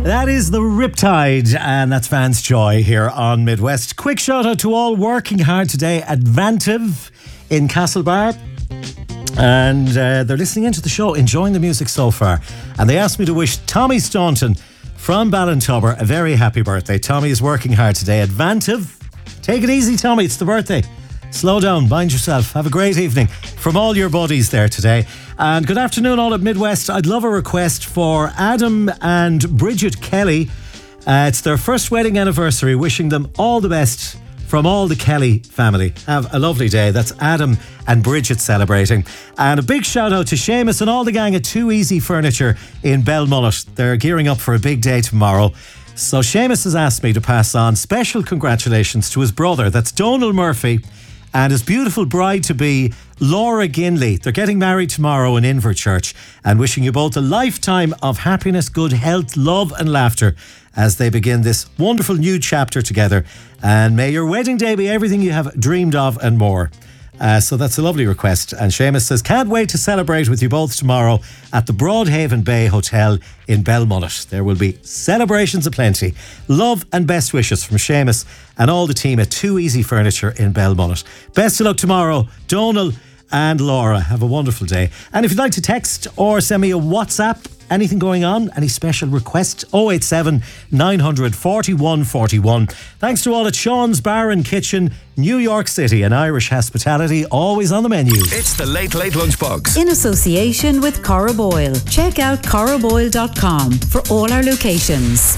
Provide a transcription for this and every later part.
That is the Riptide, and that's Vance Joy here on Midwest. Quick shout out to all working hard today at Vantive in Castlebar. And they're listening into the show, enjoying the music so far. And they asked me to wish Tommy Staunton from Ballintubber a very happy birthday. Tommy is working hard today at Vantive. Take it easy, Tommy, it's the birthday. Slow down, mind yourself. Have a great evening from all your buddies there today. And good afternoon all at Midwest. I'd love a request for Adam and Bridget Kelly. It's their first wedding anniversary. Wishing them all the best from all the Kelly family. Have a lovely day. That's Adam and Bridget celebrating. And a big shout out to Seamus and all the gang at Too Easy Furniture in Belmullet. They're gearing up for a big day tomorrow. So Seamus has asked me to pass on special congratulations to his brother. That's Donal Murphy. And his beautiful bride-to-be, Laura Ginley. They're getting married tomorrow in Inverchurch, and wishing you both a lifetime of happiness, good health, love and laughter as they begin this wonderful new chapter together. And may your wedding day be everything you have dreamed of and more. So that's a lovely request. And Seamus says, can't wait to celebrate with you both tomorrow at the Broadhaven Bay Hotel in Belmullet. There will be celebrations aplenty. Love and best wishes from Seamus and all the team at Too Easy Furniture in Belmullet. Best of luck tomorrow, Donal and Laura. Have a wonderful day. And if you'd like to text or send me a WhatsApp, anything going on, any special requests, 087 900 41 41. Thanks to all at Sean's Bar and Kitchen, New York City, and Irish hospitality always on the menu. It's the Late Late Lunchbox. In association with Cora Boyle. Check out coraboyle.com for all our locations.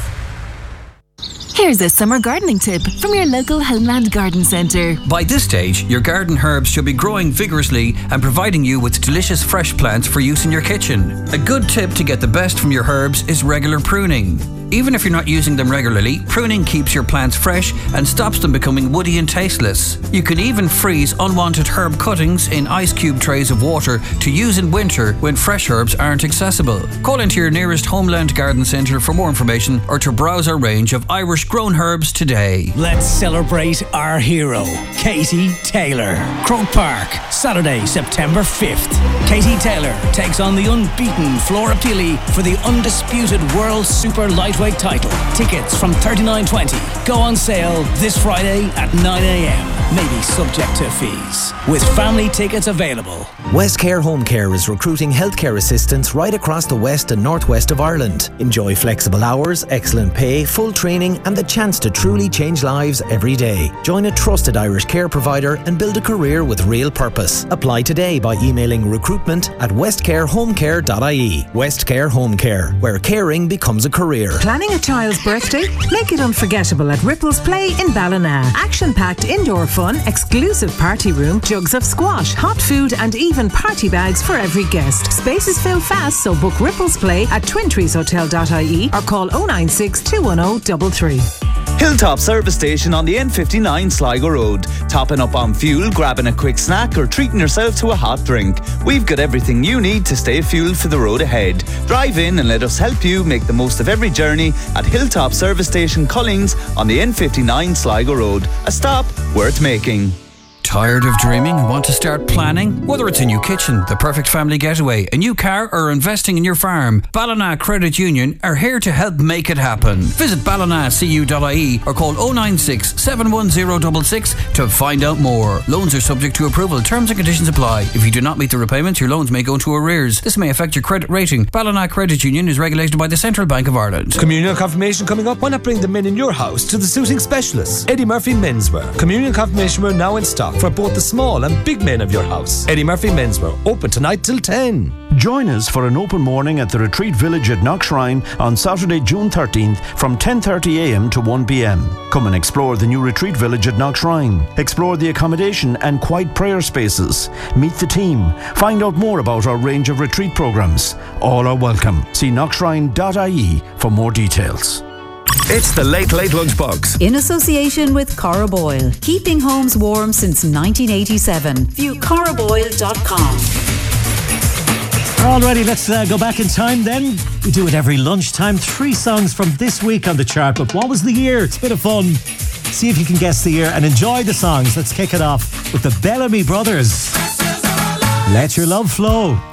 Here's a summer gardening tip from your local Homeland Garden Centre. By this stage, your garden herbs should be growing vigorously and providing you with delicious fresh plants for use in your kitchen. A good tip to get the best from your herbs is regular pruning. Even if you're not using them regularly, pruning keeps your plants fresh and stops them becoming woody and tasteless. You can even freeze unwanted herb cuttings in ice cube trays of water to use in winter when fresh herbs aren't accessible. Call into your nearest Homeland Garden Centre for more information or to browse our range of Irish grown herbs today. Let's celebrate our hero, Katie Taylor. Croke Park, Saturday, September 5th. Katie Taylor takes on the unbeaten Flora Pili for the undisputed World Super Lightweight title. Tickets from $39.20 go on sale this Friday at 9 a.m. Maybe subject to fees. With family tickets available. Westcare Home Care is recruiting healthcare assistants right across the west and northwest of Ireland. Enjoy flexible hours, excellent pay, full training and the chance to truly change lives every day. Join a trusted Irish care provider and build a career with real purpose. Apply today by emailing recruitment@westcarehomecare.ie. Westcare Home Care, where caring becomes a career. Planning a child's birthday? Make it unforgettable at Ripples Play in Ballina. Action-packed indoor fun, exclusive party room, jugs of squash, hot food and even party bags for every guest. Spaces fill fast, so book Ripples Play at twintreeshotel.ie or call 096 210 33. Hilltop Service Station on the N59 Sligo Road. Topping up on fuel, grabbing a quick snack or treating yourself to a hot drink. We've got everything you need to stay fueled for the road ahead. Drive in and let us help you make the most of every journey at Hilltop Service Station Collins on the N59 Sligo Road. A stop worth making. Tired of dreaming and want to start planning? Whether it's a new kitchen, the perfect family getaway, a new car or investing in your farm, Ballina Credit Union are here to help make it happen. Visit ballinacu.ie or call 096 71066 to find out more. Loans are subject to approval. Terms and conditions apply. If you do not meet the repayments, your loans may go into arrears. This may affect your credit rating. Ballina Credit Union is regulated by the Central Bank of Ireland. Communion confirmation coming up. Why not bring the men in your house to the suiting specialists? Eddie Murphy Menswear. Communion confirmation wear now in stock for both the small and big men of your house. Eddie Murphy Menswear, open tonight till 10. Join us for an open morning at the Retreat Village at Knockshrine on Saturday, June 13th from 10:30 a.m. to 1 p.m. Come and explore the new Retreat Village at Knockshrine. Explore the accommodation and quiet prayer spaces. Meet the team. Find out more about our range of retreat programs. All are welcome. See knockshrine.ie for more details. It's the Late Late Lunchbox. In association with Cora Boyle. Keeping homes warm since 1987. View coraboyle.com. Alrighty, let's go back in time then. We do it every lunchtime. 3 songs from this week on the chart. But what was the year? It's a bit of fun. See if you can guess the year and enjoy the songs. Let's kick it off with the Bellamy Brothers. Let Your Love Flow.